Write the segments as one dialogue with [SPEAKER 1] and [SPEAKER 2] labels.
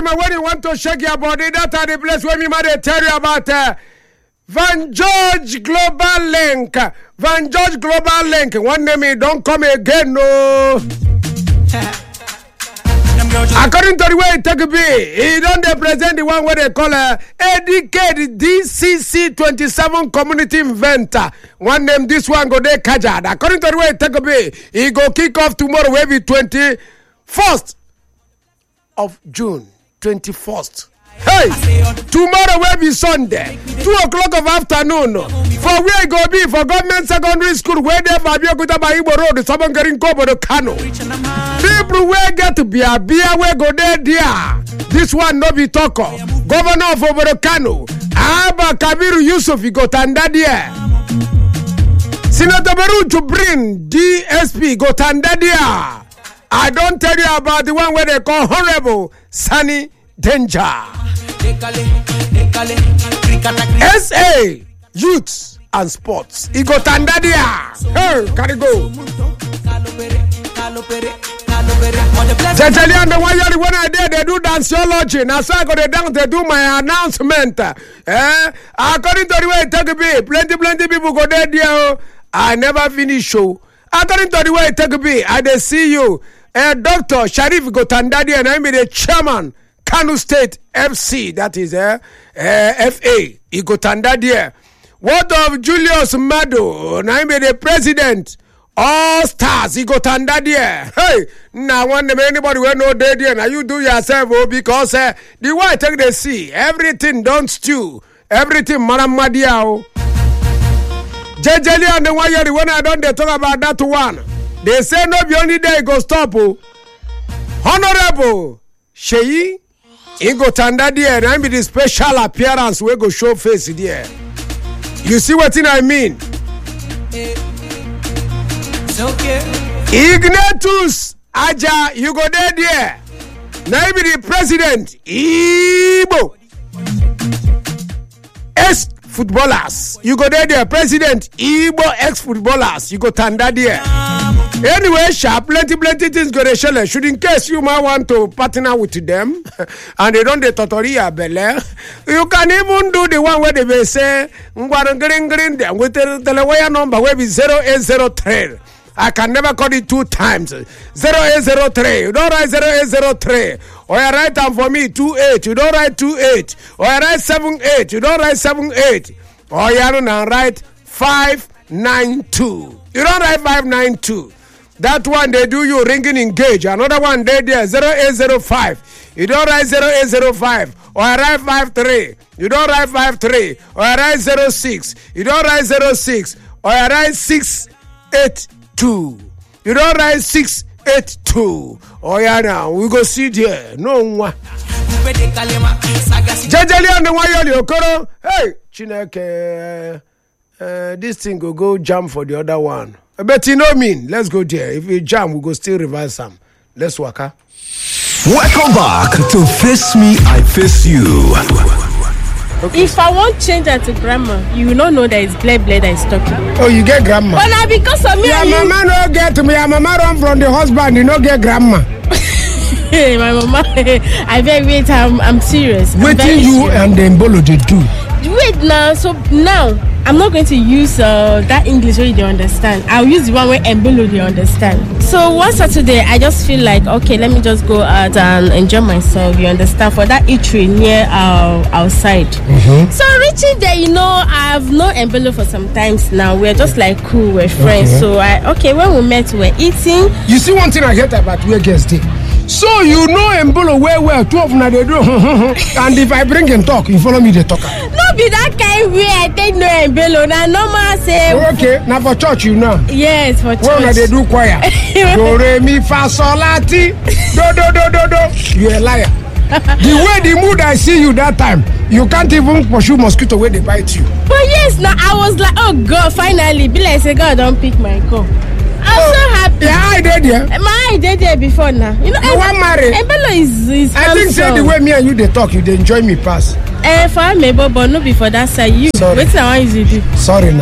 [SPEAKER 1] when you want to shake your body, that are the place where me might tell you about Van George Global Link. Van George Global Link. One name, he don't come again, no. According to the way it take be, he don't represent the one where they call Educate DCC 27 community inventor. One name, this one go there Kajad. According to the way it take be, he go kick off tomorrow, maybe 21st of June. 21st. Hey, tomorrow will be Sunday, 2:00 of afternoon. For where it go be for government secondary school, where they have Abiyakuta by Ibo Road, someone getting Kobo to Kano. People where get to be a beer, where go there. This one no be talker. Governor of Obodo Kano, Abba Kabiru Yusuf, he got under there. Senator Beru to bring DSP got under there. I don't tell you about the one where they call Honorable Sunny Danger. SA Youth and Sports. He got under there. Hey, can you go? Jajali and the one when I did, they do danceology. Now, so I got it down to do my announcement. According to the way it take be, plenty people go there. I never finish show. According to the way it take be, I dey see you. Dr. Sharif Gotandadi and I'm the chairman, Kano State FC, that is FA. He Gotandadi. What of Julius Mado? And I'm the president. All Stars. He Gotandadi. Hey, now one anybody will know dead here. Now you do yourself, because the way I take the see, everything don't stew, everything maramadiao. Jejeli and the one year when I don't they talk about that one. They say no be only day go stop. Honorable Sheyi, he go tanda there and be the special appearance we go show face there. You see what I mean?
[SPEAKER 2] It's okay.
[SPEAKER 1] Ignatius Aja, you go there. Now be the president. Igbo. Ex-footballers, you go there. President Igbo ex-footballers, you go tanda there. Anyway, plenty things go to shell. Should in case you might want to partner with them and they don't the tutorial belle, you can even do the one where they may say green them with the telewire number where be 0803. I can never call it 2 times. 0803. You don't write 0803. Or you write down for me 28. You don't write 28. Or you write 78. You don't write 78. Or you don't write 592. You don't write 592. That one they do you ringing engage. Another one they there 0805. You don't write 0805. Or I write 53. You don't write 53. Or I write 06. You don't write 06. Or I write 682. You don't write 682. Oh yeah, now we go see there. No one. Jajali and the one you okoro. Hey, Chineke. This thing go jam for the other one. But you know mean, let's go there. If we jam, we go still reverse some. Let's work.
[SPEAKER 3] Welcome back to Face Me, I Face You.
[SPEAKER 4] Okay. If I want change that to grandma, you will not know that it's bled that is talking.
[SPEAKER 1] Oh, you get grandma.
[SPEAKER 4] But now because of me,
[SPEAKER 1] your mama no get me. Your mama run from the husband. You no get grandma.
[SPEAKER 4] Hey, my mama. I beg, wait. I'm serious.
[SPEAKER 1] Waiting you and the Mbolo they do.
[SPEAKER 4] Wait now. So now I'm not going to use that English where you don't understand. I'll use the one where Mbolo they understand. So one Saturday, I just feel like, okay, let me just go out and enjoy myself. You understand? For that eatery near outside. Mm-hmm. So reaching there, you know, I've known Mbolo for some times now. We're just like cool, we're friends. Okay. So when we met, we were eating.
[SPEAKER 1] You see one thing I hate about where guests day. So you know Mbolo well, 12 now they do. And if I bring him talk, you follow me the talker.
[SPEAKER 4] No be that kind way I take no Mbolo. Now normal say.
[SPEAKER 1] Okay, now for church you know.
[SPEAKER 4] Yes, for church.
[SPEAKER 1] Well, they do choir. Do re mi fa sol la ti. Do. You a liar. The way the mood I see you that time, you can't even pursue mosquito where they bite you.
[SPEAKER 4] But yes, now I was like, oh God, finally, be like say God don't pick my call. I'm so happy.
[SPEAKER 1] Yeah, I did there.
[SPEAKER 4] My I did there before now. You know,
[SPEAKER 1] you want married?
[SPEAKER 4] Mbolo is
[SPEAKER 1] I think say the way me and you they talk, you they enjoy me pass.
[SPEAKER 4] For me, but no before that side. You
[SPEAKER 1] sorry.
[SPEAKER 4] Wait till I want you to do.
[SPEAKER 1] Sorry now.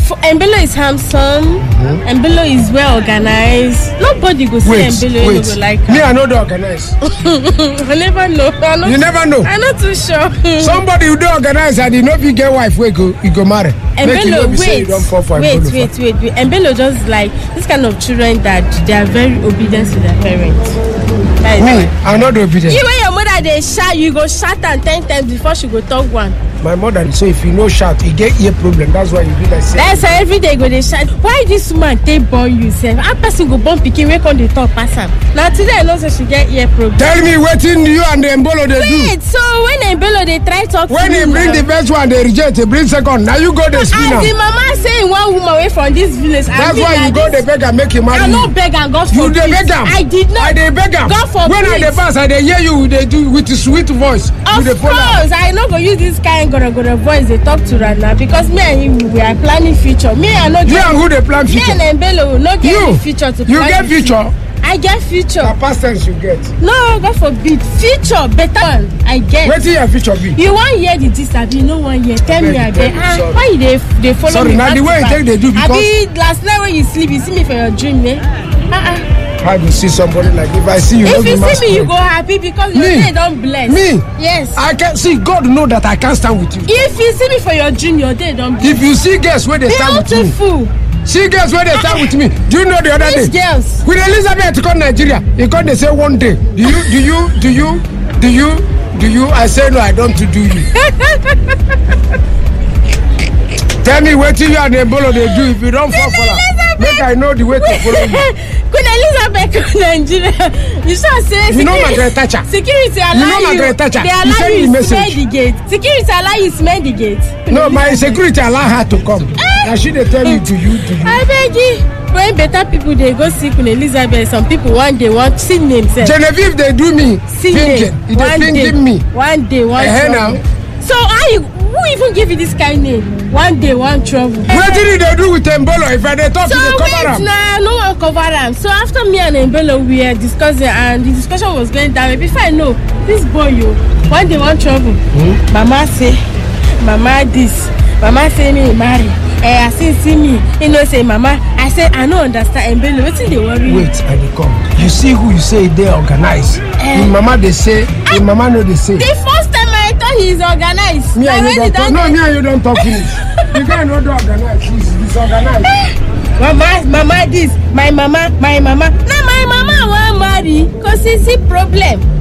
[SPEAKER 4] Embelo is handsome. Embelo is well organized. Nobody go see Embelo and go like
[SPEAKER 1] me. I know the organized.
[SPEAKER 4] I never know.
[SPEAKER 1] You never know.
[SPEAKER 4] I'm not too sure.
[SPEAKER 1] Somebody who do organize and he know if he get wife, he go marry.
[SPEAKER 4] Embelo, wait. Embelo just like this kind of children that they are very obedient to their parents.
[SPEAKER 1] Me, I'm not obedient.
[SPEAKER 4] You when your mother they shout, you go shout and 10 times before she go talk one.
[SPEAKER 1] My mother say if you no shout, you get ear problem. That's why you be like say.
[SPEAKER 4] That's why every day go they shout. Why this woman take born you self? How person go born pikin wake on the top pass am. Now today I know say she get ear problem.
[SPEAKER 1] Tell me wetin you and the Embolo they do.
[SPEAKER 4] Wait, so when Embolo they try talk
[SPEAKER 1] when
[SPEAKER 4] to
[SPEAKER 1] he bring the first one, they reject. They bring second. Now you go the spinner.
[SPEAKER 4] As the mama saying one woman away from this village.
[SPEAKER 1] That's why you go the beg and make him marry.
[SPEAKER 4] I no beg and God forbid.
[SPEAKER 1] You the beg am.
[SPEAKER 4] I did not.
[SPEAKER 1] I dey beg am.
[SPEAKER 4] God forbid.
[SPEAKER 1] When I dey pass, I dey hear you. They do with a sweet voice.
[SPEAKER 4] Of course, I no go use this kind of voice they talk to right now because me and you we are planning future. Me I no get.
[SPEAKER 1] You and who they plan future?
[SPEAKER 4] Me and Embelo no get any future to plan.
[SPEAKER 1] You get future.
[SPEAKER 4] I get future.
[SPEAKER 1] The past tense you get.
[SPEAKER 4] No, God forbid. Future, better one. I get.
[SPEAKER 1] Where do your future be?
[SPEAKER 4] You want hear the gist, you know 1 year. Tell me again. Why they follow
[SPEAKER 1] sorry,
[SPEAKER 4] me?
[SPEAKER 1] Sorry, now the way you take they do because.
[SPEAKER 4] Last night when you sleep, you see me for your dream, eh?
[SPEAKER 1] How do you see somebody like if I see you?
[SPEAKER 4] If you see me, you go happy because your day don't bless.
[SPEAKER 1] Me?
[SPEAKER 4] Yes.
[SPEAKER 1] I can see God know that I can't stand with you.
[SPEAKER 4] If you see me for your dream, your day don't bless.
[SPEAKER 1] If you see girls where they stand with me.
[SPEAKER 4] Beautiful.
[SPEAKER 1] See girls where they stand with me. Do you know the other day?
[SPEAKER 4] Girls.
[SPEAKER 1] With Elizabeth to come Nigeria, he come they say one day. Do you? I say no, I don't do you. Tell me what you and Embolo they do if you don't fall for her. Make I know the way to follow you.
[SPEAKER 4] Queen Elizabeth to Nigeria. You sure say
[SPEAKER 1] you know Margaret Thatcher.
[SPEAKER 4] Security allow you. They allow you smell the gate. Security allow you smell the gate.
[SPEAKER 1] No, my security allow her to come. Now she they tell you do you.
[SPEAKER 4] I beg you. When better people they go see Queen Elizabeth, some people one day want see names.
[SPEAKER 1] Genevieve they do me.
[SPEAKER 4] See name.
[SPEAKER 1] They thinking me.
[SPEAKER 4] One day, one trouble. So who even give you this kind name? One day, one trouble.
[SPEAKER 1] What did they do with Embolo? If I talk to the cover am?
[SPEAKER 4] Nah, no one cover am. So after me and Embolo we were discussing and the discussion was going down. Before I know, this boy one day, one trouble. Mama say, Mama this. Mama say me marry. I see me. You know say Mama. I say I don't understand Embolo. What's in the worry?
[SPEAKER 1] Wait, I dey come. You see who you say they organize. In Mama they say. In Mama no they say.
[SPEAKER 4] The first time I thought he's organized.
[SPEAKER 1] Me and you don't talk. No, me and you don't talk finish. You can't not do organized. He's organized.
[SPEAKER 4] Mama this. My mama. Now my mama want marry. Cause it's a problem.